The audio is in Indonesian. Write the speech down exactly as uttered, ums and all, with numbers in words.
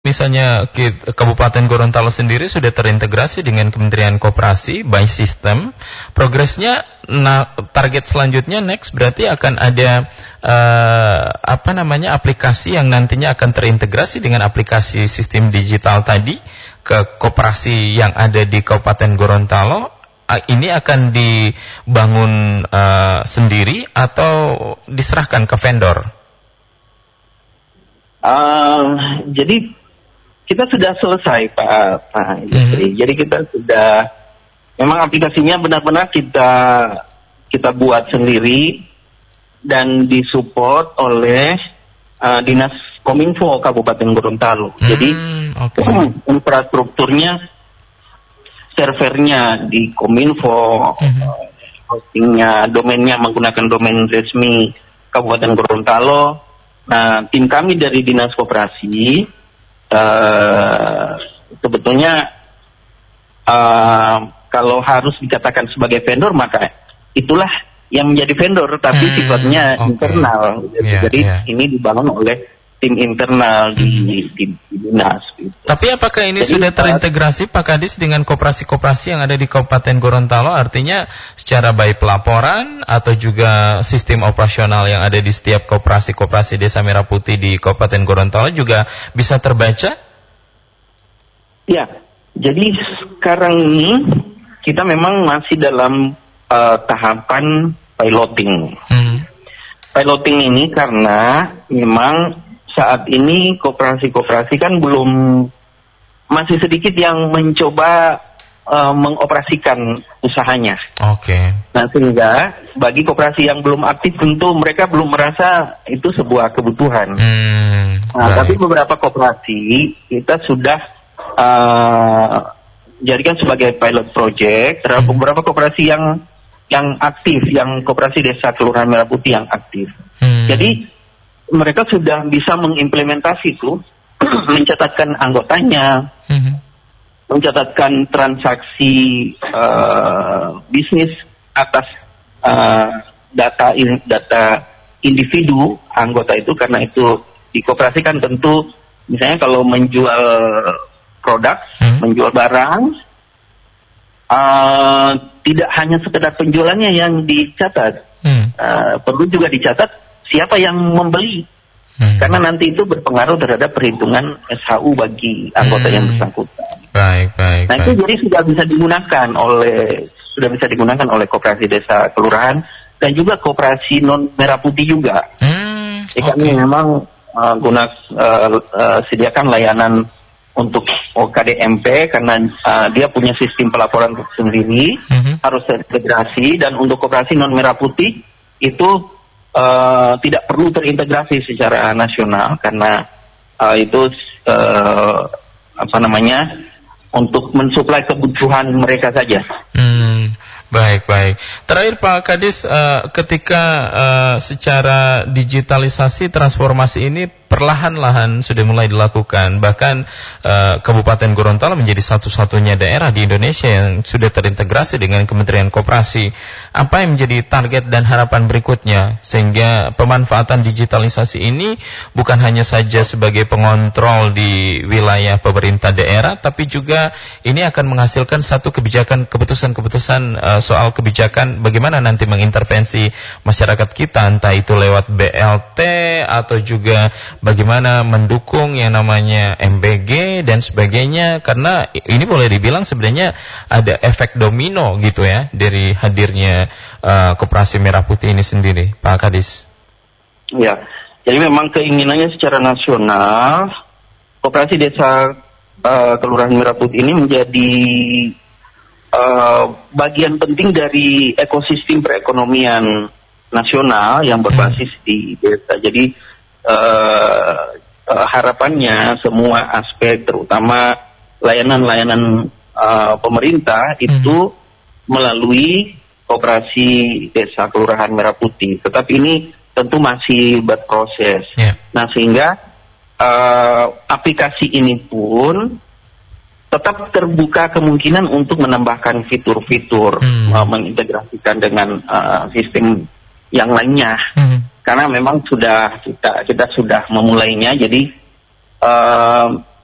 misalnya Kabupaten Gorontalo sendiri sudah terintegrasi dengan Kementerian Koperasi by System, progresnya, nah, target selanjutnya next berarti akan ada uh, apa namanya aplikasi yang nantinya akan terintegrasi dengan aplikasi sistem digital tadi ke koperasi yang ada di Kabupaten Gorontalo. Ini akan dibangun uh, sendiri atau diserahkan ke vendor? Uh, jadi kita sudah selesai Pak Pak Yusri. Mm-hmm. Jadi kita sudah memang aplikasinya benar-benar kita kita buat sendiri dan disupport oleh uh, Dinas Kominfo Kabupaten Gorontalo. Mm, Jadi okay. infrastrukturnya, servernya di Kominfo, mm-hmm. hostingnya, domainnya menggunakan domain resmi Kabupaten Gorontalo. Nah, tim kami dari Dinas Koperasi Uh, sebetulnya uh, kalau harus dikatakan sebagai vendor maka itulah yang menjadi vendor, tapi hmm, sifatnya okay. internal. Yeah, Jadi yeah. ini dibangun oleh tim internal di, hmm. di, di dinas. Gitu. Tapi apakah ini Jadi, sudah terintegrasi Pak Kadis dengan koperasi-koperasi yang ada di Kabupaten Gorontalo? Artinya secara baik pelaporan atau juga sistem operasional yang ada di setiap koperasi-koperasi Desa Merah Putih di Kabupaten Gorontalo juga bisa terbaca? Ya, jadi sekarang ini kita memang masih dalam uh, tahapan piloting. Hmm. Piloting ini karena memang saat ini koperasi-koperasi kan belum, masih sedikit yang mencoba uh, mengoperasikan usahanya. Oke. Okay. Nah sehingga bagi koperasi yang belum aktif tentu mereka belum merasa itu sebuah kebutuhan. Hmm, nah, baik. Tapi beberapa koperasi kita sudah uh, jadikan sebagai pilot project terhadap hmm. beberapa koperasi yang yang aktif, yang koperasi Desa Kelurahan Merah Putih yang aktif. Hmm. Jadi mereka sudah bisa mengimplementasi itu, mencatatkan anggotanya, mm-hmm. mencatatkan transaksi uh, bisnis atas uh, data in, data individu anggota itu, karena itu dikoperasikan tentu misalnya kalau menjual produk, mm-hmm. menjual barang, uh, tidak hanya sekedar penjualannya yang dicatat, mm. uh, perlu juga dicatat siapa yang membeli, hmm. karena nanti itu berpengaruh terhadap perhitungan S H U bagi anggota hmm. yang bersangkutan. Baik, baik. Nah baik. Itu jadi sudah bisa digunakan oleh sudah bisa digunakan oleh koperasi desa kelurahan dan juga koperasi non Merah Putih juga. Hmm, jadi okay. Kami memang uh, guna uh, uh, sediakan layanan untuk O K D M P karena uh, dia punya sistem pelaporan sendiri, hmm. harus terintegrasi, dan untuk koperasi non Merah Putih itu Uh, tidak perlu terintegrasi secara nasional karena uh, itu uh, apa namanya untuk mensuplai kebutuhan mereka saja. Hmm, baik baik. Terakhir Pak Kadis, uh, ketika uh, secara digitalisasi transformasi ini perlahan-lahan sudah mulai dilakukan, bahkan uh, Kabupaten Gorontalo menjadi satu-satunya daerah di Indonesia yang sudah terintegrasi dengan Kementerian Koperasi. Apa yang menjadi target dan harapan berikutnya sehingga pemanfaatan digitalisasi ini bukan hanya saja sebagai pengontrol di wilayah pemerintah daerah, tapi juga ini akan menghasilkan satu kebijakan, keputusan-keputusan uh, soal kebijakan bagaimana nanti mengintervensi masyarakat kita, entah itu lewat B L T atau juga bagaimana mendukung yang namanya M B G dan sebagainya, karena ini boleh dibilang sebenarnya ada efek domino gitu ya dari hadirnya uh, Koperasi Merah Putih ini sendiri, Pak Kadis. Ya, jadi memang keinginannya secara nasional Koperasi Desa uh, Kelurahan Merah Putih ini menjadi uh, bagian penting dari ekosistem perekonomian nasional yang berbasis hmm. di desa. Jadi Uh, uh, harapannya semua aspek terutama layanan-layanan uh, pemerintah itu hmm. melalui Koperasi Desa Kelurahan Merah Putih. Tetapi ini tentu masih berproses. Yeah. Nah sehingga uh, aplikasi ini pun tetap terbuka kemungkinan untuk menambahkan fitur-fitur, hmm. uh, mengintegrasikan dengan uh, sistem yang lainnya. Hmm. Karena memang sudah kita kita sudah memulainya, jadi uh,